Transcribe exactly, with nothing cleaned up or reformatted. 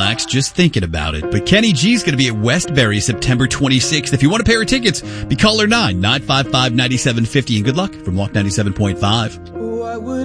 relax just thinking about it. But Kenny G's going to be at Westbury September twenty-sixth. If you want a pair of tickets, be caller nine, nine five five, nine seven five zero. And good luck from Walk ninety-seven point five. What would